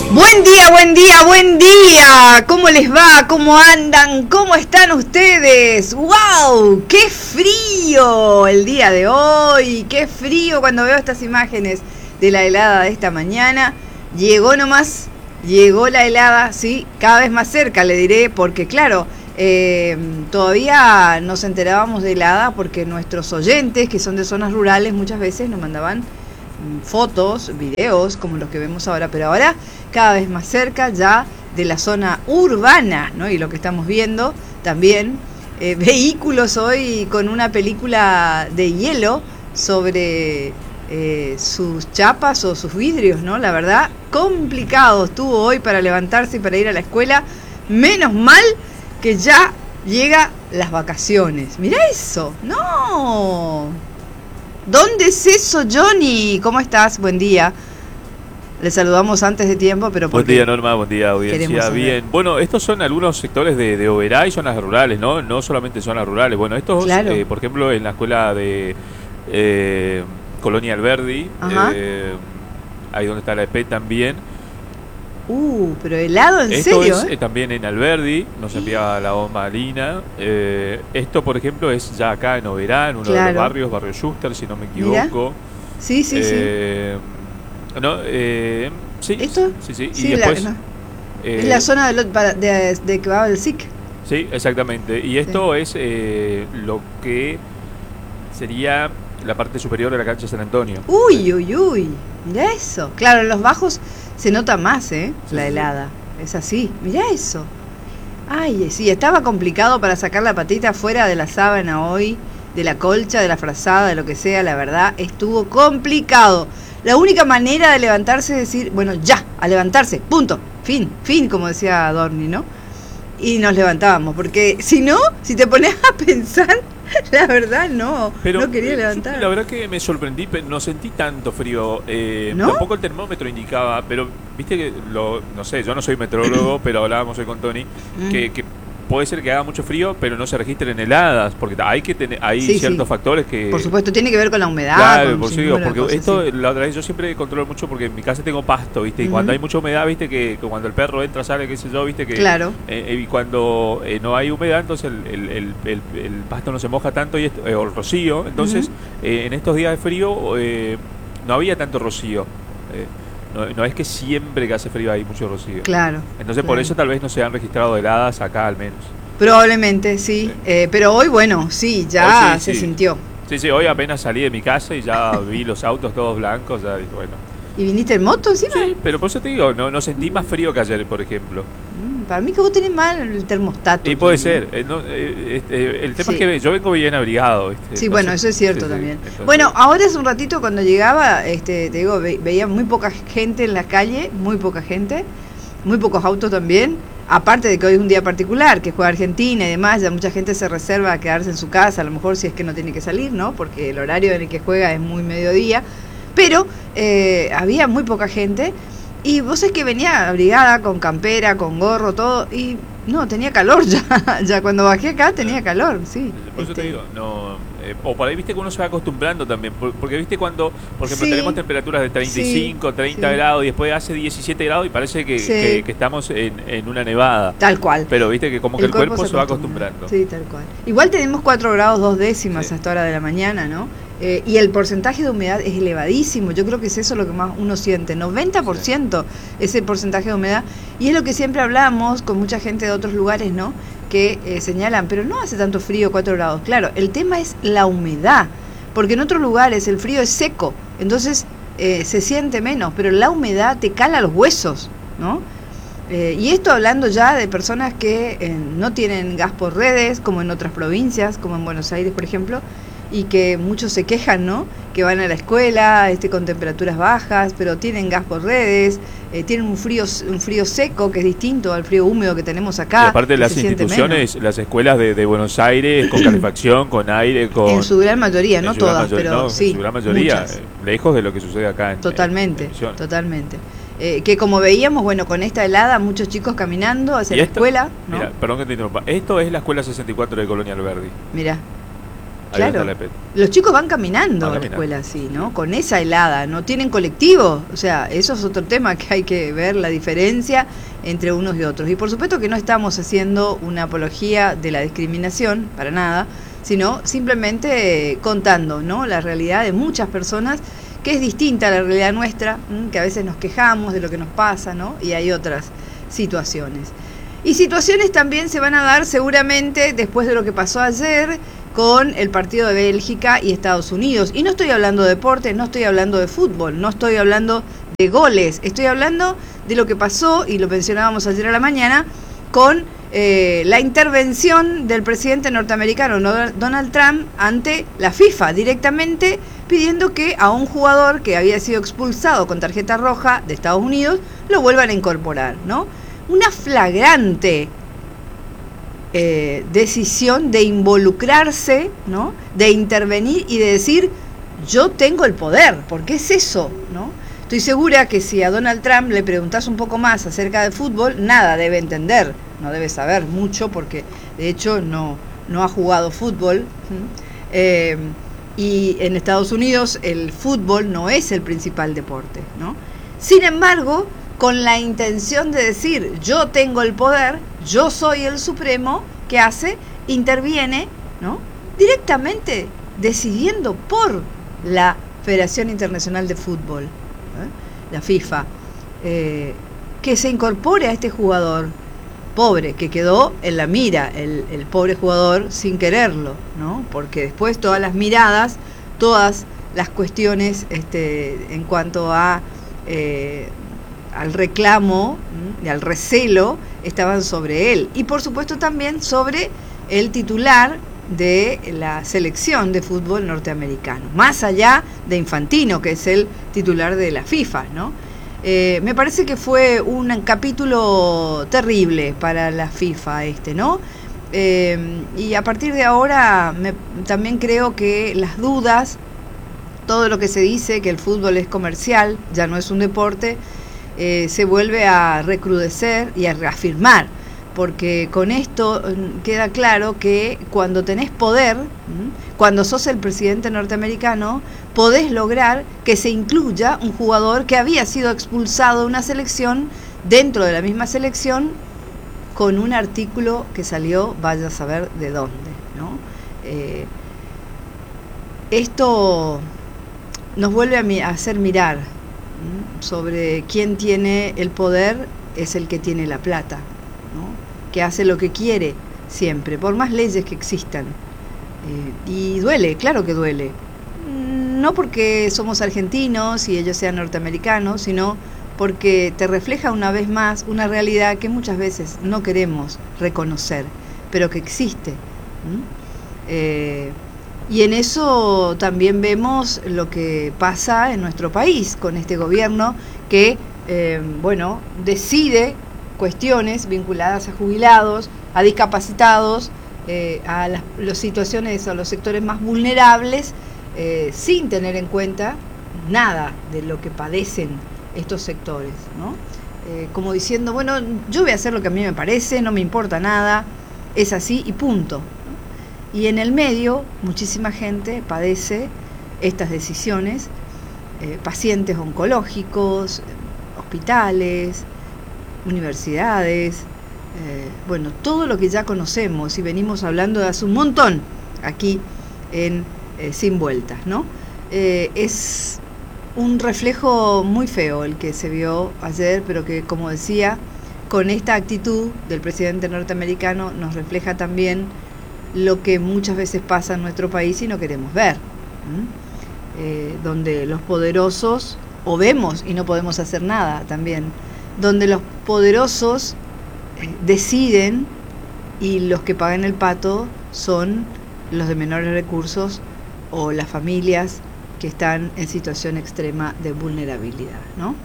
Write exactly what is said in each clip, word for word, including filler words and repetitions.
Buen día, buen día, buen día. ¿Cómo les va? ¿Cómo andan? ¿Cómo están ustedes? ¡Wow! ¡Qué frío el día de hoy! ¡Qué frío cuando veo estas imágenes de la helada de esta mañana! Llegó nomás, llegó la helada, sí, cada vez más cerca, le diré, porque claro, eh, todavía nos enterábamos de helada porque nuestros oyentes, que son de zonas rurales, muchas veces nos mandaban fotos, videos, como los que vemos ahora, pero ahora cada vez más cerca ya de la zona urbana, ¿no? Y lo que estamos viendo también, eh, vehículos hoy con una película de hielo sobre eh, sus chapas o sus vidrios, ¿no? La verdad, complicado estuvo hoy para levantarse y para ir a la escuela. Menos mal que ya llega las vacaciones. Mirá eso, no. ¿Dónde es eso, Johnny? ¿Cómo estás? Buen día. Le saludamos antes de tiempo, pero buen día, Norma, buen día, audiencia. Bien, bueno, estos son algunos sectores de, de Oberá y zonas rurales, ¿no? No solamente zonas rurales. Bueno, estos, claro. eh, por ejemplo, en la escuela de eh, Colonia Alberdi, eh, ahí donde está la E P también. Uh, pero helado, ¿en esto serio? Es, eh? También en Alberdi, nos enviaba la bomba Lina. Eh, esto, por ejemplo, es ya acá en Oberá, en uno claro. de los barrios, barrio Schuster, si no me equivoco. Mirá. Sí, sí, eh, sí. No, eh, sí, ¿esto? Sí, sí. sí y después, la, no. eh, es la zona de, de, de, de que va el S I C. Sí, exactamente. Y esto sí. es eh, lo que sería la parte superior de la cancha de San Antonio. Uy, uy, uy. Mirá eso. Claro, en los bajos se nota más, ¿eh? Sí, la helada. Sí. Es así. Mirá eso. Ay, sí, estaba complicado para sacar la patita fuera de la sábana hoy, de la colcha, de la frazada, de lo que sea. La verdad, estuvo complicado. La única manera de levantarse es decir, bueno, ya, a levantarse, punto, fin, fin, como decía Dorni, ¿no? Y nos levantábamos, porque si no, si te pones a pensar, la verdad no, pero, no quería levantar. La verdad que me sorprendí, pero no sentí tanto frío, eh, ¿no? Tampoco el termómetro indicaba, pero viste que, lo, no sé, yo no soy meteorólogo, pero hablábamos hoy con Tony, mm. que... que puede ser que haga mucho frío, pero no se registren heladas, porque hay que tener, hay sí, ciertos sí. factores que... Por supuesto, tiene que ver con la humedad. Claro, por sí, porque cosas, esto, sí. la otra vez yo siempre controlo mucho porque en mi casa tengo pasto, ¿viste? Y uh-huh. cuando hay mucha humedad, ¿viste? Que, que cuando el perro entra, sale, qué sé yo, ¿viste? Que, claro. Eh, y cuando eh, no hay humedad, entonces el, el, el, el, el pasto no se moja tanto, y esto, eh, o el rocío. Entonces, uh-huh. eh, en estos días de frío, eh, no había tanto rocío. Eh, No, no es que siempre que hace frío hay mucho rocío. Claro. Entonces, claro. por eso tal vez no se han registrado heladas acá al menos. Probablemente, sí. sí. Eh, pero hoy, bueno, sí, ya sí, se sí. sintió. Sí, sí, hoy apenas salí de mi casa y ya vi los autos todos blancos, ya dije, bueno. ¿Y viniste en moto encima? Sí, pero por eso te digo, no, no sentí más frío que ayer, por ejemplo. Mm, para mí que vos tenés mal el termostato. Y puede ser. Eh, no, eh, eh, el tema sí. es que yo vengo bien abrigado. ¿Viste? Sí, no bueno, sé, eso es cierto sí, también. Sí, bueno, ahora hace un ratito cuando llegaba, este, te digo, ve, veía muy poca gente en la calle, muy poca gente, muy pocos autos también. Aparte de que hoy es un día particular, que juega Argentina y demás, ya mucha gente se reserva a quedarse en su casa, a lo mejor si es que no tiene que salir, ¿no? Porque el horario en el que juega es muy mediodía. Pero eh, había muy poca gente y vos es que venía abrigada, con campera, con gorro, todo, y no, tenía calor ya, ya cuando bajé acá tenía calor, sí. Por eso este... te digo, no, eh, o por ahí viste que uno se va acostumbrando también, porque viste cuando, por ejemplo, sí, tenemos temperaturas de treinta y cinco, sí, treinta sí. grados y después hace diecisiete grados y parece que, sí. que, que estamos en, en una nevada. Tal cual. Pero viste que como que el, el cuerpo, cuerpo se, se va acostumbrando. Sí, tal cual. Igual tenemos cuatro grados dos décimas sí. a esta hora de la mañana, ¿no? Eh, y el porcentaje de humedad es elevadísimo, yo creo que es eso lo que más uno siente, noventa por ciento sí. es el porcentaje de humedad, y es lo que siempre hablamos con mucha gente de otros lugares, ¿no? Que eh, señalan, pero no hace tanto frío, cuatro grados, claro, el tema es la humedad, porque en otros lugares el frío es seco, entonces eh, se siente menos, pero la humedad te cala los huesos, ¿no? Eh, y esto hablando ya de personas que eh, no tienen gas por redes, como en otras provincias, como en Buenos Aires, por ejemplo, y que muchos se quejan, ¿no? Que van a la escuela este, con temperaturas bajas, pero tienen gas por redes, eh, tienen un frío un frío seco que es distinto al frío húmedo que tenemos acá. Y aparte de las instituciones, las escuelas de, de Buenos Aires, con calefacción, con aire, con... En su gran mayoría, no todas, mayor, pero no, sí, en su gran mayoría, muchas. lejos de lo que sucede acá en Totalmente, en, en totalmente. Eh, que como veíamos, bueno, con esta helada, muchos chicos caminando hacia la esto, escuela, ¿no? Mira, perdón que te interrumpa, esto es la escuela sesenta y cuatro de Colonia Alberdi. Mira. Claro, los chicos van caminando a la escuela así, ¿no? Con esa helada, no tienen colectivo, o sea, eso es otro tema que hay que ver, la diferencia entre unos y otros. Y por supuesto que no estamos haciendo una apología de la discriminación, para nada, sino simplemente contando, ¿no?, la realidad de muchas personas, que es distinta a la realidad nuestra, que a veces nos quejamos de lo que nos pasa, ¿no? Y hay otras situaciones. Y situaciones también se van a dar seguramente después de lo que pasó ayer con el partido de Bélgica y Estados Unidos. Y no estoy hablando de deporte, no estoy hablando de fútbol, no estoy hablando de goles, estoy hablando de lo que pasó, y lo mencionábamos ayer a la mañana, con eh, la intervención del presidente norteamericano Donald Trump ante la FIFA, directamente pidiendo que a un jugador que había sido expulsado con tarjeta roja de Estados Unidos lo vuelvan a incorporar, ¿no? Una flagrante eh, decisión de involucrarse, ¿no?, de intervenir y de decir, yo tengo el poder, porque es eso, ¿no? Estoy segura que si a Donald Trump le preguntás un poco más acerca del fútbol, nada debe entender, no debe saber mucho, porque de hecho no, no ha jugado fútbol. Eh, y en Estados Unidos el fútbol no es el principal deporte, ¿no? Sin embargo, con la intención de decir, yo tengo el poder, yo soy el supremo, ¿qué hace? Interviene, ¿no?, directamente decidiendo por la Federación Internacional de Fútbol, ¿eh?, la FIFA, eh, que se incorpore a este jugador pobre, que quedó en la mira, el, el pobre jugador, sin quererlo, ¿no? Porque después todas las miradas, todas las cuestiones este, en cuanto a eh, al reclamo y al recelo estaban sobre él, y por supuesto también sobre el titular de la selección de fútbol norteamericano, más allá de Infantino, que es el titular de la FIFA, ¿no? Eh, me parece que fue un capítulo terrible para la FIFA este, ¿no? Eh, y a partir de ahora me, también creo que las dudas, todo lo que se dice, que el fútbol es comercial, ya no es un deporte, eh, se vuelve a recrudecer y a reafirmar, porque con esto queda claro que cuando tenés poder, cuando sos el presidente norteamericano, podés lograr que se incluya un jugador que había sido expulsado de una selección dentro de la misma selección, con un artículo que salió, vaya a saber de dónde, ¿no? Eh, esto nos vuelve a, mi, a hacer mirar ¿no? sobre quién tiene el poder, es el que tiene la plata, ¿no? Que hace lo que quiere siempre, por más leyes que existan. Eh, y duele, claro que duele. No porque somos argentinos y ellos sean norteamericanos, sino porque te refleja una vez más una realidad que muchas veces no queremos reconocer, pero que existe. ¿Mm? Eh, y en eso también vemos lo que pasa en nuestro país con este gobierno que, eh, bueno, decide cuestiones vinculadas a jubilados, a discapacitados, eh, a las, las situaciones, a los sectores más vulnerables, eh, sin tener en cuenta nada de lo que padecen estos sectores, ¿no? Eh, como diciendo, bueno, yo voy a hacer lo que a mí me parece, no me importa nada, es así y punto, ¿no? Y en el medio, muchísima gente padece estas decisiones, eh, pacientes oncológicos, hospitales, universidades, eh, bueno, todo lo que ya conocemos y venimos hablando de hace un montón aquí en eh, Sin Vueltas, ¿no? Eh, es un reflejo muy feo el que se vio ayer, pero que, como decía, con esta actitud del presidente norteamericano nos refleja también lo que muchas veces pasa en nuestro país y no queremos ver, eh, donde los poderosos, o vemos y no podemos hacer nada también, donde los poderosos eh, deciden y los que pagan el pato son los de menores recursos o las familias que están en situación extrema de vulnerabilidad, ¿no?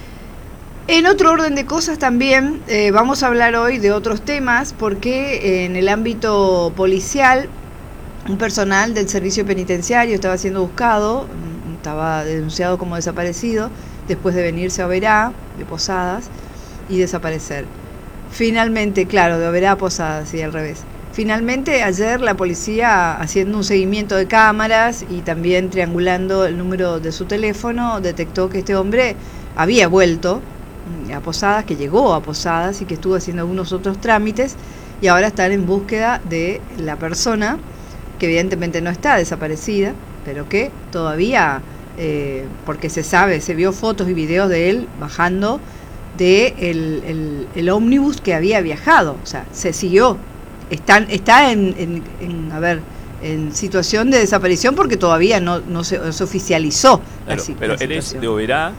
En otro orden de cosas también eh, vamos a hablar hoy de otros temas, porque en el ámbito policial un personal del servicio penitenciario estaba siendo buscado, estaba denunciado como desaparecido después de venirse a Oberá, de Posadas, y desaparecer. Finalmente, claro, de Oberá a Posadas y al revés. finalmente ayer la policía, haciendo un seguimiento de cámaras y también triangulando el número de su teléfono, detectó que este hombre había vuelto a Posadas, que llegó a Posadas y que estuvo haciendo algunos otros trámites, y ahora están en búsqueda de la persona, que evidentemente no está desaparecida, pero que todavía, eh, porque se sabe, se vio fotos y videos de él bajando de el, el, el ómnibus que había viajado, o sea, se siguió, están, está en, en, en, a ver, en situación de desaparición porque todavía no, no, se, no se oficializó. Claro, la, pero la él es de Oberá,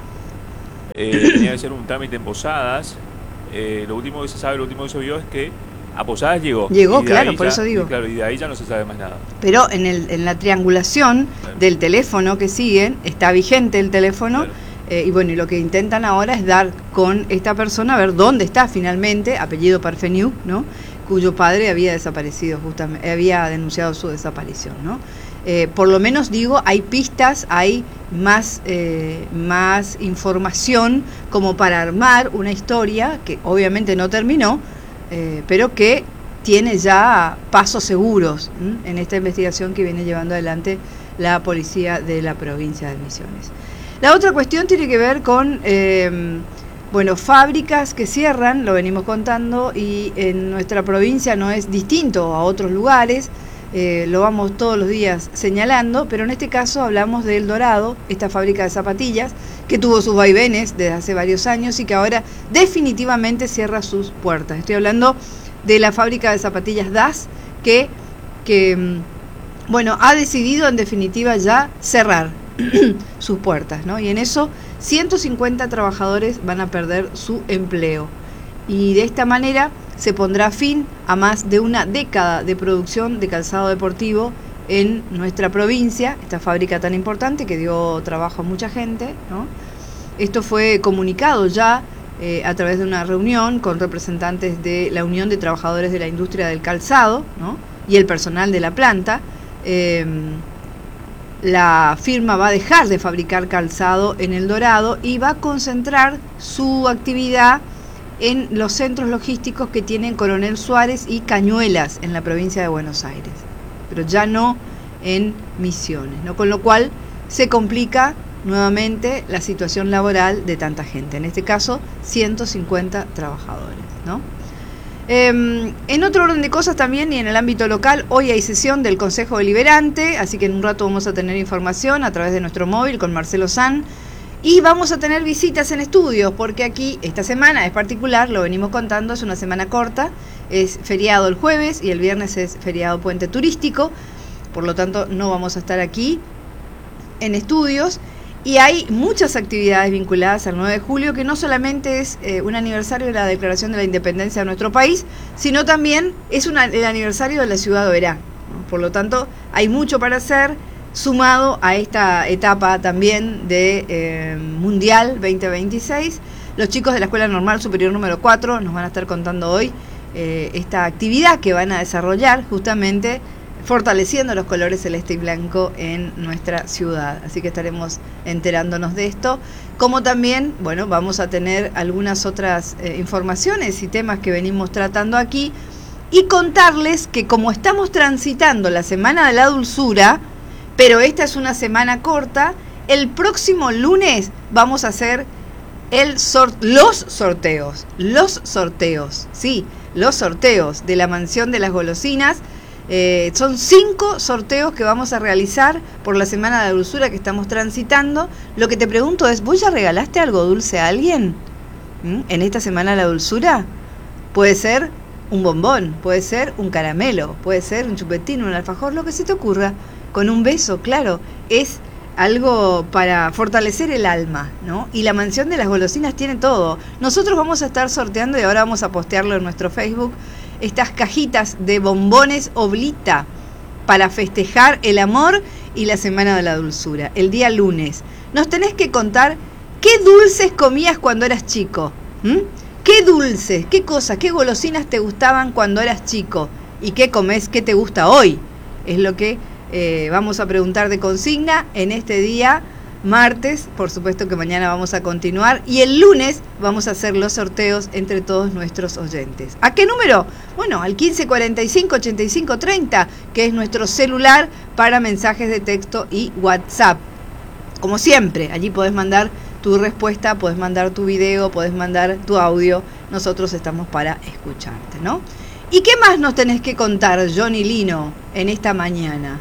eh, tenía que hacer un trámite en Posadas, eh, lo último que se sabe, lo último que se vio es que a Posadas llegó. Llegó, claro, por ya, eso digo. Y, claro, y de ahí ya no se sabe más nada. Pero en, el, en la triangulación claro. del teléfono que siguen, está vigente el teléfono, claro. eh, y bueno, y lo que intentan ahora es dar con esta persona, a ver dónde está finalmente, apellido Parfeniu, ¿no? Cuyo padre había desaparecido, justamente, había denunciado su desaparición, ¿no? Eh, por lo menos digo, hay pistas, hay más, eh, más información como para armar una historia que obviamente no terminó, Eh, pero que tiene ya pasos seguros ¿m? en esta investigación que viene llevando adelante la policía de la provincia de Misiones. La otra cuestión tiene que ver con eh, bueno, fábricas que cierran, lo venimos contando, y en nuestra provincia no es distinto a otros lugares, eh, lo vamos todos los días señalando, pero en este caso hablamos de El Dorado, esta fábrica de zapatillas que tuvo sus vaivenes desde hace varios años y que ahora definitivamente cierra sus puertas. Estoy hablando de la fábrica de zapatillas D A S, que, que bueno, ha decidido en definitiva ya cerrar sus puertas, ¿no? Y en eso ciento cincuenta trabajadores van a perder su empleo. Y de esta manera se pondrá fin a más de una década de producción de calzado deportivo en nuestra provincia, esta fábrica tan importante que dio trabajo a mucha gente, ¿no? Esto fue comunicado ya eh, a través de una reunión con representantes de la Unión de Trabajadores de la Industria del Calzado, ¿no? Y el personal de la planta. Eh, la firma va a dejar de fabricar calzado en El Dorado y va a concentrar su actividad en los centros logísticos que tienen Coronel Suárez y Cañuelas en la provincia de Buenos Aires, pero ya no en Misiones, ¿no? Con lo cual se complica nuevamente la situación laboral de tanta gente, en este caso ciento cincuenta trabajadores, ¿no? Eh, en otro orden de cosas también y en el ámbito local, hoy hay sesión del Consejo Deliberante, así que en un rato vamos a tener información a través de nuestro móvil con Marcelo San, y vamos a tener visitas en estudios, porque aquí esta semana es particular, lo venimos contando, es una semana corta, es feriado el jueves y el viernes es feriado puente turístico, por lo tanto no vamos a estar aquí en estudios, y hay muchas actividades vinculadas al nueve de julio, que no solamente es eh, un aniversario de la Declaración de la Independencia de nuestro país, sino también es una, el aniversario de la ciudad de Oberá, ¿no? Por lo tanto, hay mucho para hacer, sumado a esta etapa también de eh, Mundial veinte veintiséis. Los chicos de la Escuela Normal Superior número cuatro nos van a estar contando hoy eh, esta actividad que van a desarrollar justamente fortaleciendo los colores celeste y blanco en nuestra ciudad. Así que estaremos enterándonos de esto, como también, bueno, vamos a tener algunas otras eh, informaciones y temas que venimos tratando aquí, y contarles que como estamos transitando la Semana de la Dulzura, pero esta es una semana corta, el próximo lunes vamos a hacer el sor- los sorteos, los sorteos, sí, los sorteos de la Mansión de las Golosinas. Eh, son cinco sorteos que vamos a realizar por la Semana de la Dulzura que estamos transitando. Lo que te pregunto es, ¿vos ya regalaste algo dulce a alguien ¿Mm? en esta Semana de la Dulzura? Puede ser un bombón, puede ser un caramelo, puede ser un chupetín, un alfajor, lo que se te ocurra, con un beso, claro, es algo para fortalecer el alma, ¿no? Y la Mansión de las Golosinas tiene todo. Nosotros vamos a estar sorteando, y ahora vamos a postearlo en nuestro Facebook, estas cajitas de bombones Oblita para festejar el amor y la Semana de la Dulzura, el día lunes. Nos tenés que contar qué dulces comías cuando eras chico, ¿Mm? qué dulces, qué cosas, qué golosinas te gustaban cuando eras chico y qué comés, qué te gusta hoy. Es lo que eh, vamos a preguntar de consigna en este día martes, por supuesto que mañana vamos a continuar y el lunes vamos a hacer los sorteos entre todos nuestros oyentes. ¿A qué número? Bueno, al quince cuarenta y cinco ochenta y cinco treinta, que es nuestro celular para mensajes de texto y WhatsApp. Como siempre, allí podés mandar tu respuesta, podés mandar tu video, podés mandar tu audio. Nosotros estamos para escucharte, ¿no? ¿Y qué más nos tenés que contar, Johnny Lino, en esta mañana?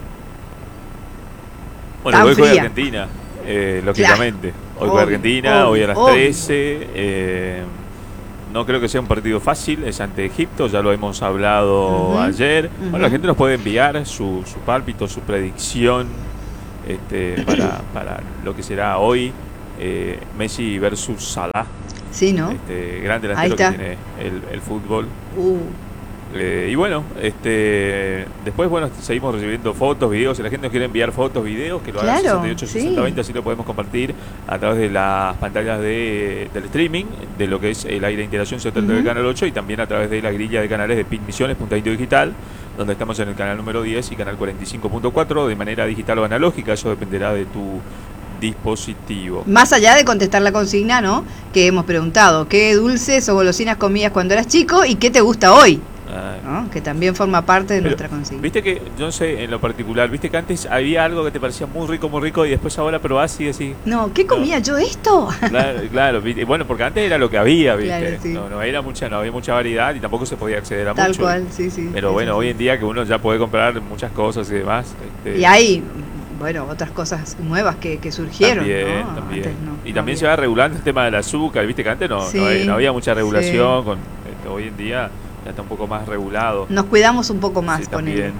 Bueno, hoy juega Argentina, eh, lógicamente. Claro. Hoy juega Argentina, obvio, hoy a las obvio. trece. Eh, no creo que sea un partido fácil, es ante Egipto, ya lo hemos hablado uh-huh. ayer. Uh-huh. Bueno, la gente nos puede enviar su, su pálpito, su predicción este, para, para lo que será hoy. Eh, Messi versus Salah. Sí, ¿no? Este, gran delantero que tiene el, el fútbol. Uh. Eh, y bueno, este después bueno seguimos recibiendo fotos, videos. Si la gente nos quiere enviar fotos, videos, que lo haga claro, sesenta y ocho sesenta veinte, así lo podemos compartir a través de las pantallas de, del streaming, de lo que es el aire de integración central uh-huh. del Canal ocho, y también a través de la grilla de canales de Pin Misiones, Punta Indio Digital, donde estamos en el canal número diez y canal cuarenta y cinco punto cuatro, de manera digital o analógica. Eso dependerá de tu dispositivo. Más allá de contestar la consigna, ¿no? Que hemos preguntado, ¿qué dulces o golosinas comías cuando eras chico y qué te gusta hoy? ¿No? Que también forma parte de Pero, nuestra consigna. Viste que, yo no sé, en lo particular, viste que antes había algo que te parecía muy rico, muy rico, y después ahora probás y decís... No, ¿qué comía no. yo esto? Claro, claro, ¿viste? Bueno, porque antes era lo que había, ¿viste? Claro, sí. no, no, era mucha, no había mucha variedad y tampoco se podía acceder a Tal mucho. cual, sí, sí. Pero sí, bueno, sí, hoy sí. en día que uno ya puede comprar muchas cosas y demás. Este, y hay, bueno, otras cosas nuevas que, que surgieron, también, ¿no? También. Antes no, y no también había. se va regulando el tema del azúcar, ¿viste? Que antes no, sí, no, había, no había mucha regulación, sí. con este, hoy en día... ya está un poco más regulado. Nos cuidamos un poco más, sí, con él.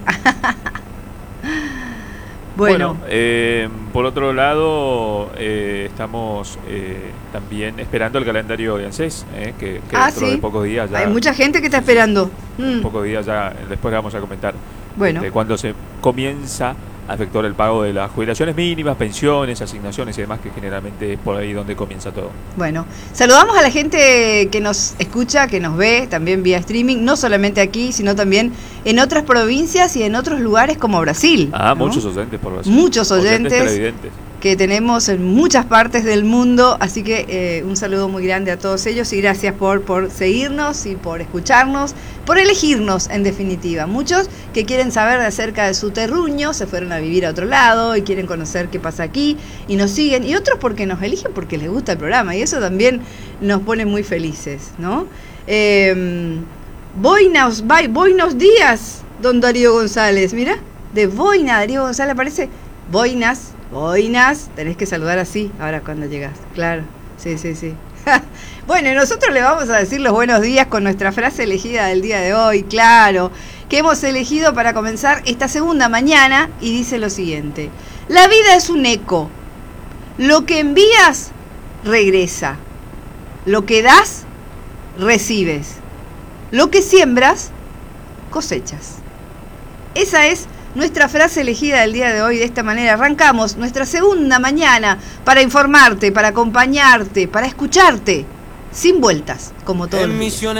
Bueno, bueno eh, por otro lado, eh, estamos eh, también esperando el calendario de ANSES, eh, que, que ah, dentro ¿sí? de pocos días ya... Hay mucha gente que está esperando. Sí, mm. pocos días ya, después vamos a comentar. Bueno. Este, cuando se comienza a efectuar el pago de las jubilaciones mínimas, pensiones, asignaciones y demás, que generalmente es por ahí donde comienza todo. Bueno, saludamos a la gente que nos escucha, que nos ve también vía streaming, no solamente aquí, sino también en otras provincias y en otros lugares como Brasil. Ah, ¿no? Muchos oyentes por Brasil. Muchos oyentes, oyentes que tenemos en muchas partes del mundo, así que eh, un saludo muy grande a todos ellos y gracias por, por seguirnos y por escucharnos, por elegirnos en definitiva. Muchos que quieren saber acerca de su terruño, se fueron a vivir a otro lado y quieren conocer qué pasa aquí y nos siguen, y otros porque nos eligen porque les gusta el programa y eso también nos pone muy felices, ¿no? Eh, buenos, buenos días, don Darío González, mira, de Boina, Darío González aparece, Boinas, Boinas, tenés que saludar así ahora cuando llegas, claro, sí, sí, sí. Bueno, y nosotros le vamos a decir los buenos días con nuestra frase elegida del día de hoy, claro, que hemos elegido para comenzar esta segunda mañana, y dice lo siguiente: la vida es un eco, lo que envías regresa, lo que das recibes, lo que siembras cosechas. Esa es nuestra frase elegida del día de hoy. De esta manera arrancamos nuestra segunda mañana para informarte, para acompañarte, para escucharte, sin vueltas, como todos los días.